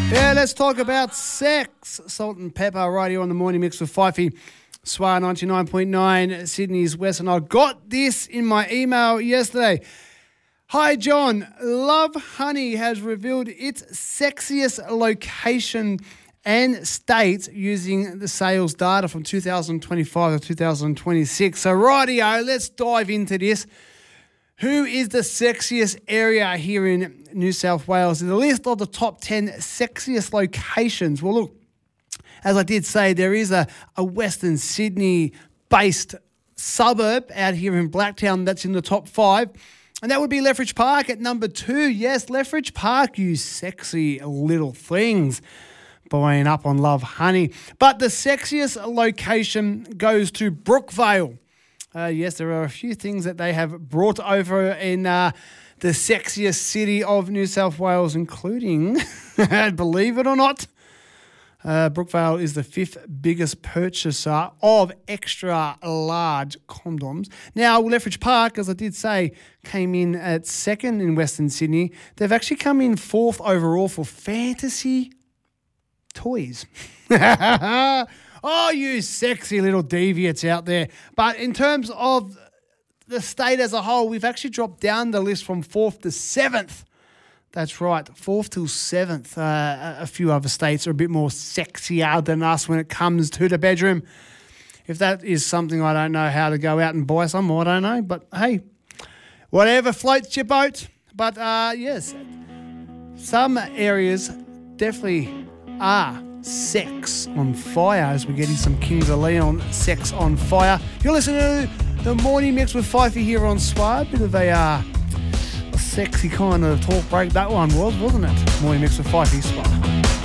Yeah, let's talk about sex. Salt and Pepper right here on the Morning Mix with Fifey. Swar 99.9 Sydney's West. And I got this in my email yesterday. Hi, John. Love Honey has revealed its sexiest location and states using the sales data from 2025 to 2026. So, rightio, let's dive into this. Who is the sexiest area here in New South Wales? The list of the top 10 sexiest locations. Well, look, as I did say, there is a Western Sydney-based suburb out here in Blacktown that's in the top 5, and that would be Lethbridge Park at number 2. Yes, Lethbridge Park, you sexy little things. Buying up on Love Honey. But the sexiest location goes to Brookvale. Yes, there are a few things that they have brought over in the sexiest city of New South Wales, including, believe it or not, Brookvale is the 5th biggest purchaser of extra large condoms. Now, Lethbridge Park, as I did say, came in at 2nd in Western Sydney. They've actually come in 4th overall for fantasy toys. Oh, you sexy little deviates out there. But in terms of the state as a whole, we've actually dropped down the list from 4th to 7th. That's right, 4th till 7th. A few other states are a bit more sexier than us when it comes to the bedroom. If that is something I don't know how to go out and buy some, I don't know. But hey, whatever floats your boat. But yes, some areas definitely are sex on fire as we're getting some Kings of Leon sex on fire. You're listening to the Morning Mix with Fifey here on Swab. Bit of a sexy kind of talk break that one was, wasn't it? Morning Mix with Fifey, Swab.